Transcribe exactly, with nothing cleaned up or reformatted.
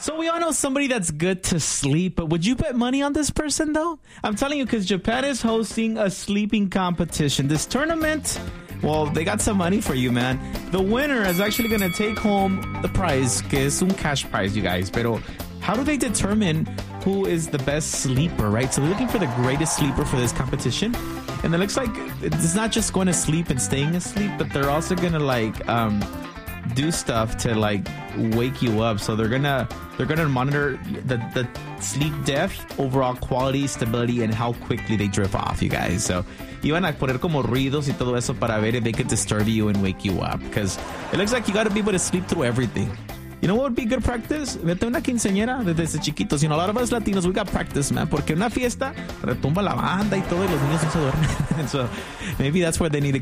So we all know somebody that's good to sleep, but would you bet money on this person, though? I'm telling you, because Japan is hosting a sleeping competition. This tournament, well, they got some money for you, man. The winner is actually going to take home the prize, que es un cash prize, you guys. Pero how do they determine who is the best sleeper, right? So they're looking for the greatest sleeper for this competition. And it looks like it's not just going to sleep and staying asleep, but they're also going to, like, um, do stuff to, like, wake you up. So they're gonna they're gonna monitor the the sleep depth, overall quality, stability, and how quickly they drift off, you guys. So iban a poner como ruidos y todo eso para ver if they could disturb you and wake you up, because it looks like you got to be able to sleep through everything. You know what would be good practice? Vete a una quinceañera desde chiquitos. You know, a lot of us Latinos, we got practice, man. Porque una fiesta retumba la banda y todo y los niños no se duermen. So maybe that's where they need to